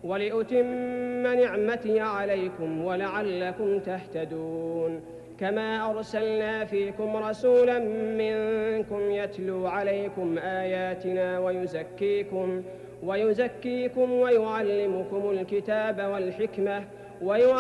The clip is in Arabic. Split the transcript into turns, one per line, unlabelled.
ولأتم نعمتي عليكم ولعلكم تهتدون. كما أرسلنا فيكم رسولا منكم يتلو عليكم آياتنا ويزكيكم ويعلمكم الكتاب والحكمة